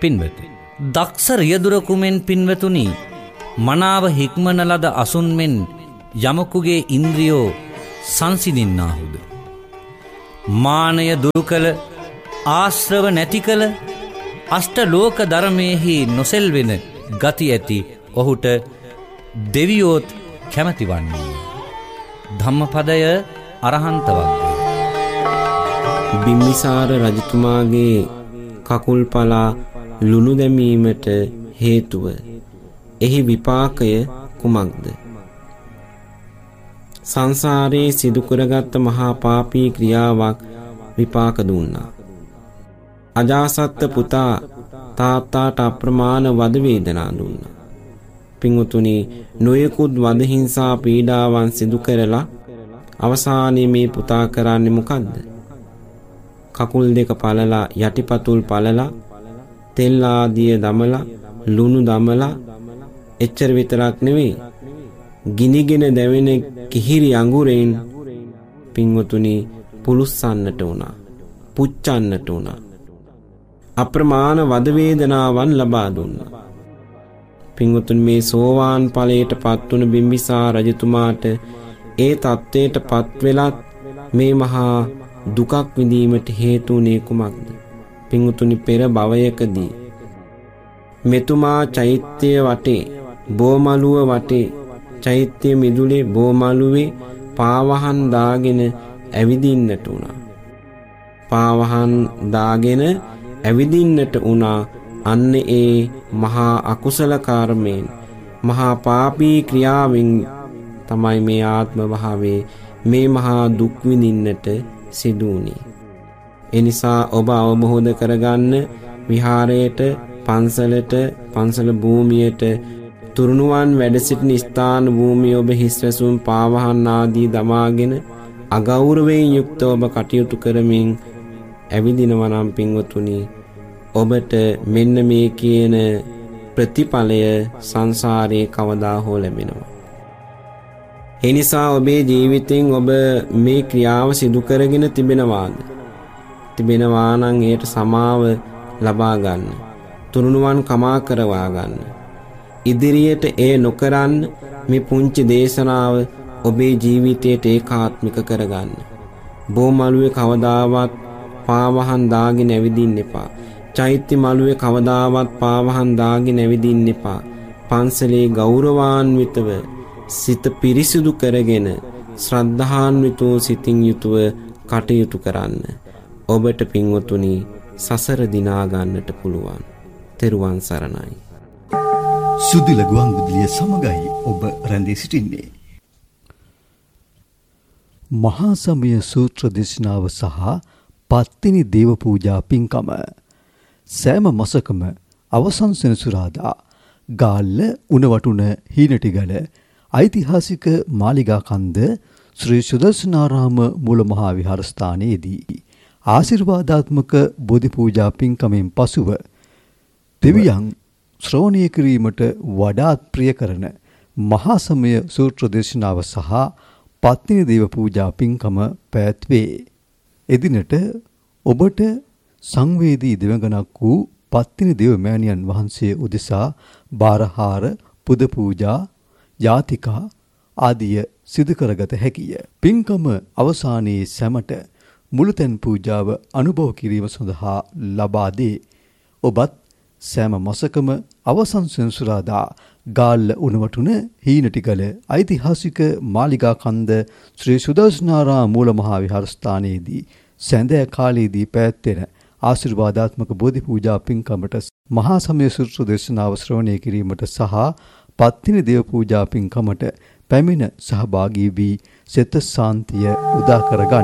පින්වත. දක්ෂ රියදුරකුමෙන් පින්වතුනි මනාව හික්මන ලද අසුන් මෙන් යමකුගේ ඉන්ද්‍රියෝ සංසිඳින්නාහුද. මානය දුරු කළ ආශ්‍රව නැති කළ අෂ්ටලෝක ධර්මයෙහි නොසෙල්වෙන ගති ඇති ඔහුට දෙවියෝත් කැමති වන්නේ. ධම්මපදය අරහන්ත වග්ගය. බිම්බිසාර රජතුමාගේ කකුල් පලා ලුණු දැමීමට හේතුව එහි විපාකය කුමක්ද? සංසාරයේ සිදු කරගත් මහා පාපී ක්‍රියාවක් විපාක දුන්නා. අජාසත් පුතා තාත්තාට අප්‍රමාණ වද වේදනා දුන්නා. පින්වතුනි, නොයෙකුත් වද හිංසා පීඩාවන් සිදු කරලා අවසානයේ මේ පුතා කරන්නේ මොකද්ද? කකුල් දෙක පළලා යටිපතුල් පළලා තෙල් ආදිය දමලා ලුණු දමලා එච්චර විතරක් නෙවෙයි, ගිනිගෙන දැවෙන කිහිරි අඟුරෙන් පින්වතුනි පුලුස්සන්නට උනා, පුච්චන්නට උනා. අප්‍රමාණ වද වේදනාවන් ලබා දුන්නා. පින්වතුනි, මේ සෝවාන් ඵලයට පත් වුණ බිම්බිසාර රජතුමාට ඒ තත්ත්වයට පත් වෙලත් මේ මහා දුකක් විඳීමට හේතු වුණේ කුමක්ද? පින්වතුනි, පෙර භවයකදී මෙතුමා චෛත්‍ය වටේ බෝමලුව වටේ චෛත්‍ය මිදුලේ බෝමලුවේ පාවහන් දාගෙන ඇවිදින්නට උනා. පාවහන් දාගෙන ඇවිදින්නට උනා. අන්න ඒ මහා අකුසල කර්මයෙන්, මහා පාපී ක්‍රියාවෙන් තමයි මේ ආත්ම භාවයේ මේ මහා දුක් විඳින්නට සිදු වුණේ. එනිසා ඔබ අවබෝධ කරගන්න, විහාරයට, පන්සලට, පන්සල භූමියට, තුරුණුවන් වැඩ සිටින ස්ථාන භූමිය ඔබ හිස්වැසුම් පාවහන් ආදී දමාගෙන අගෞරවයෙන් යුක්තව ඔබ කටයුතු කරමින් ඇවිදිනවා නම් පින්වතුනි, ඔබට මෙන්න මේ කියන ප්‍රතිඵලය සංසාරයේ කවදා හෝ ලැබෙනවා. එනිසා ඔබේ ජීවිතෙන් ඔබ මේ ක්‍රියාව සිදු කරගෙන තිබෙනවා නම් ඒට සමාව ලබා ගන්න. තුරුණුවන් කමා කරවා ගන්න. ඉදිරියට ඒ නොකරන්න මේ පුංචි දේශනාව ඔබේ ජීවිතයට ඒකාත්මික කරගන්න. බෝමලුවේ කවදාවත් පාවහන් දාගෙන ඇවිදින්න එපා. චෛත්‍ය මළුවේ කවදාවත් පාවහන් දාගෙන ඇවිදින්න එපා. පන්සලේ ගෞරවාන්විතව සිත පිරිසිදු කරගෙන ශ්‍රද්ධාන්විතව සිතින් යුතුව කටයුතු කරන්න. ඔබට පින්වතුනි සසර දිනා ගන්නට පුළුවන්. තෙරුවන් සරණයි. සුදිල ගුවන්විදුලිය සමගයි ඔබ රැඳී සිටින්නේ. මහා සමය සූත්‍ර දේශනාව සහ පත්තිනි දේව පූජා පින්කම සෑම මාසකම අවසන් සෙනසුරාදා ගාල්ල උණවටුන හීනටිගල ඓතිහාසික මාලිගා කන්ද ශ්‍රී සුදර්ශනාරාම මූල මහා විහාරස්ථානයේදී ආශිර්වාදාත්මක බෝධි පූජා පින්කමෙන් පසුව දෙවියන් ශ්‍රවණය කිරීමට වඩාත් ප්‍රිය කරන මහා සමය සූත්‍ර දේශනාව සහ පත්තිනි දේව පූජා පින්කම පැවැත්වේ. එදිනට ඔබට සංවේදී දෙවඟනක් වූ පත්තිනි දේව මෑණියන් වහන්සේ උදෙසා බාරහාර, පුද පූජා, යාතිකා ආදිය සිදු කරගත හැකිය. පින්කම අවසානයේ සැමට මුළුතැන් පූජාව අනුභව කිරීම සඳහා ලබා දේ. ඔබත් සෑම මාසකම අවසන් සෙනසුරාදා ගාල්ල උණවටුන හීනටිගල ඓතිහාසික මාලිගා කන්ද ශ්‍රී සුදර්ශනාරාම මූල මහා විහාරස්ථානයේදී සැඳෑ කාලයේදී පැවැත්වෙන ආශිර්වාදාත්මක බෝධි පූජා පින්කමට මහා සමය සූත්‍ර දේශනාව ශ්‍රවණය කිරීමට සහ පත්තිනි දේව පූජා පින්කමට පැමිණ සහභාගී වී සිත සාන්තිය උදා කරගන්න.